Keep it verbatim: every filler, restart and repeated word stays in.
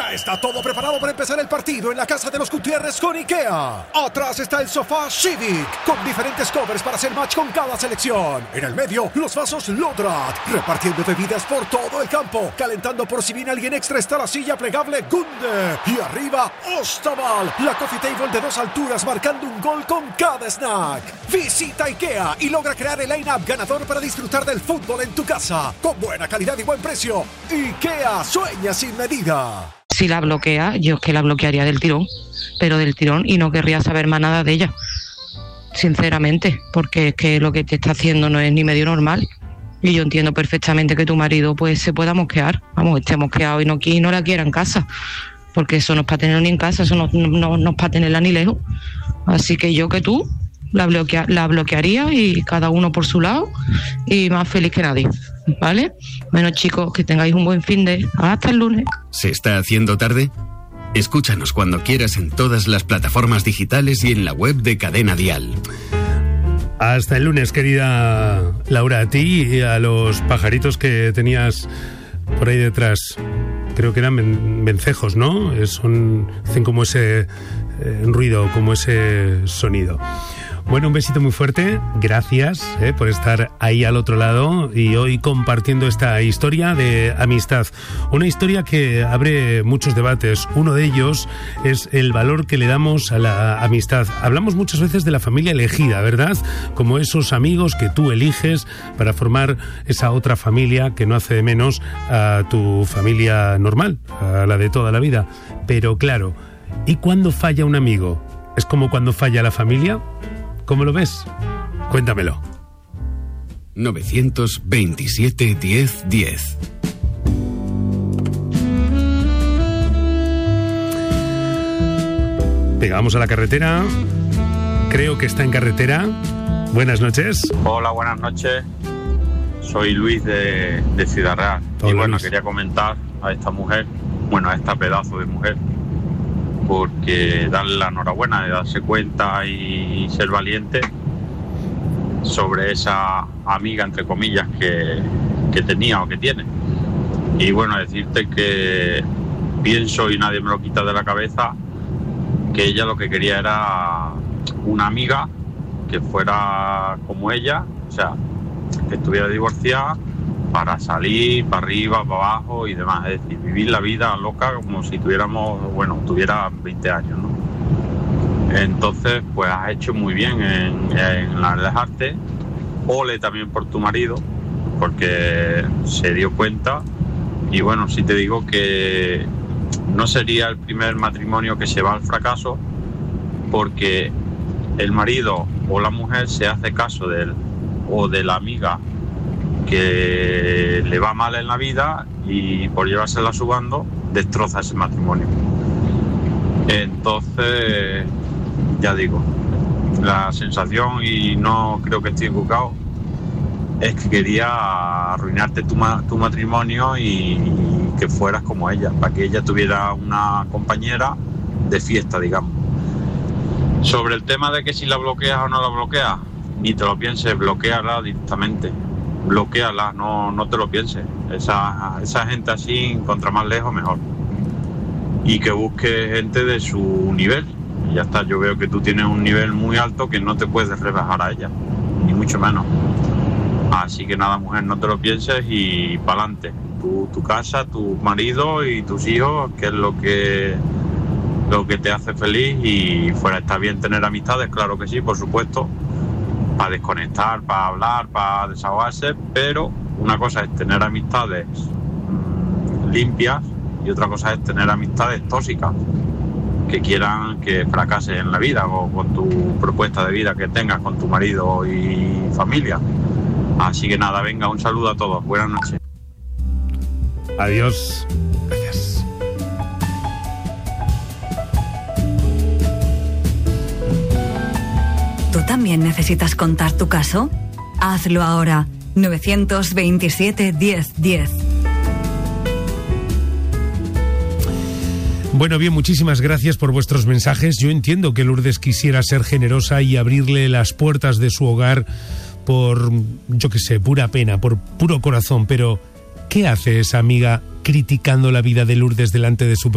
Ya está todo preparado para empezar el partido en la casa de los Gutiérrez con IKEA. Atrás está el sofá Civic, con diferentes covers para hacer match con cada selección. En el medio, los vasos Lodrat, repartiendo bebidas por todo el campo. Calentando por si viene alguien extra está la silla plegable Gunde. Y arriba, Ostaval, la coffee table de dos alturas marcando un gol con cada snack. Visita IKEA y logra crear el line-up ganador para disfrutar del fútbol en tu casa. Con buena calidad y buen precio. IKEA, sueña sin medida. Si la bloquea, yo es que la bloquearía del tirón, pero del tirón, y no querría saber más nada de ella, sinceramente, porque es que lo que te está haciendo no es ni medio normal. Y yo entiendo perfectamente que tu marido pues se pueda mosquear, vamos, esté mosqueado y no, y no la quiera en casa, porque eso no es para tenerlo ni en casa, eso no, no, no es para tenerla ni lejos. Así que yo que tú la, bloquea, la bloquearía y cada uno por su lado y más feliz que nadie, ¿vale? Bueno, chicos, que tengáis un buen fin de... Hasta el lunes. ¿Se está haciendo tarde? Escúchanos cuando quieras en todas las plataformas digitales y en la web de Cadena Dial. Hasta el lunes, querida Laura, a ti y a los pajaritos que tenías por ahí detrás. Creo que eran vencejos, ¿no? Son, hacen como ese eh, ruido, como ese sonido. Bueno, un besito muy fuerte, gracias eh, por estar ahí al otro lado y hoy compartiendo esta historia de amistad. Una historia que abre muchos debates. Uno de ellos es el valor que le damos a la amistad. Hablamos muchas veces de la familia elegida, ¿verdad? Como esos amigos que tú eliges para formar esa otra familia que no hace de menos a tu familia normal, a la de toda la vida. Pero claro, ¿y cuándo falla un amigo? ¿Es como cuando falla la familia? ¿Cómo lo ves? Cuéntamelo. nueve veintisiete, diez, diez. Llegamos a la carretera. Creo que está en carretera. Buenas noches. Hola, buenas noches. Soy Luis de, de Ciudad Real. Hola, y bueno, Luis. Quería comentar a esta mujer, bueno, a esta pedazo de mujer, porque darle la enhorabuena de darse cuenta y ser valiente sobre esa amiga, entre comillas, que, que tenía o que tiene. Y bueno, decirte que pienso, y nadie me lo quita de la cabeza, que ella lo que quería era una amiga que fuera como ella, o sea, que estuviera divorciada, para salir para arriba, para abajo y demás, es decir, vivir la vida loca como si tuviéramos, bueno, tuviera veinte años, ¿no? Entonces, pues has hecho muy bien en, en la dejarte. Ole también por tu marido, porque se dio cuenta. Y bueno, sí te digo que no sería el primer matrimonio que se va al fracaso, porque el marido o la mujer se hace caso de él o de la amiga que le va mal en la vida y por llevársela subando destroza ese matrimonio. Entonces, ya digo, la sensación, y no creo que estoy equivocado, es que quería arruinarte tu, ma- tu matrimonio y que fueras como ella, para que ella tuviera una compañera de fiesta, digamos. Sobre el tema de que si la bloqueas o no la bloqueas, ni te lo pienses, bloquéala directamente. Bloquéala, no, no te lo pienses. Esa, esa gente así, contra más lejos, mejor. Y que busque gente de su nivel. Y ya está, yo veo que tú tienes un nivel muy alto que no te puedes rebajar a ella, ni mucho menos. Así que nada, mujer, no te lo pienses y pa'lante. Tu, tu casa, tu marido y tus hijos, que es lo que, lo que te hace feliz. Y fuera, está bien tener amistades, claro que sí, por supuesto, para desconectar, para hablar, para desahogarse, pero una cosa es tener amistades mmm, limpias y otra cosa es tener amistades tóxicas que quieran que fracases en la vida o con tu propuesta de vida que tengas con tu marido y familia. Así que nada, venga, un saludo a todos, buenas noches. Adiós. Gracias. ¿Tú también necesitas contar tu caso? Hazlo ahora. nueve veintisiete, diez, diez. Bueno, bien, muchísimas gracias por vuestros mensajes. Yo entiendo que Lourdes quisiera ser generosa y abrirle las puertas de su hogar por, yo qué sé, pura pena, por puro corazón, pero ¿qué hace esa amiga criticando la vida de Lourdes delante de su